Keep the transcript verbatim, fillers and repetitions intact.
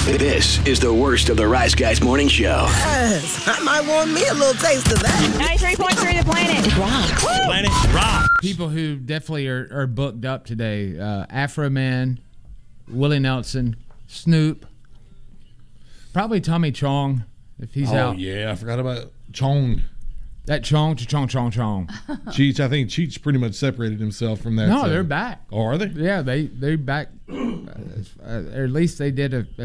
This is the worst of the Rise Guys Morning Show. Yes, I might want me a little taste of that. ninety-three point three The Planet rocks. Planet rocks. People who definitely are, are booked up today. Uh, Afro Man, Willie Nelson, Snoop, probably Tommy Chong if he's oh, out. yeah, I forgot about Chong. That Chong, Chong, Chong, Chong. Cheech, I think Cheech pretty much separated himself from that. No, so. they're back. Oh, are they? Yeah, they they're back. Uh, or at least they did a, a